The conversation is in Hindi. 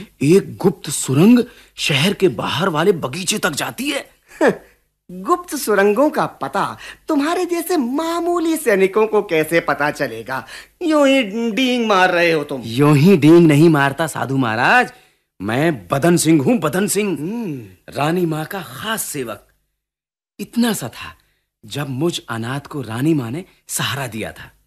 एक गुप्त सुरंग शहर के बाहर वाले बगीचे तक जाती है। गुप्त सुरंगों का पता तुम्हारे जैसे मामूली सैनिकों को कैसे पता चलेगा? यूं ही डींग मार रहे हो तुम। यूं ही डींग नहीं मारता साधु महाराज, मैं बदन सिंह हूं, बदन सिंह, रानी माँ का खास सेवक। इतना सा था जब मुझ अनाथ को रानी माँ ने सहारा दिया था।